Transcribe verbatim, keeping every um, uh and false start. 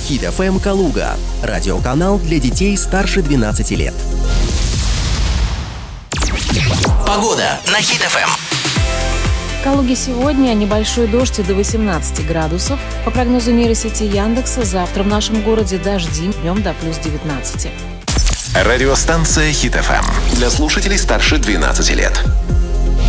Хит эф эм Калуга. Радиоканал для детей старше двенадцати лет. Погода на Хит эф эм. В Калуге сегодня небольшой дождь до восемнадцати градусов. По прогнозу нейросети Яндекса, завтра в нашем городе дожди, днем до плюс девятнадцати. Радиостанция Хит эф эм для слушателей старше двенадцати лет.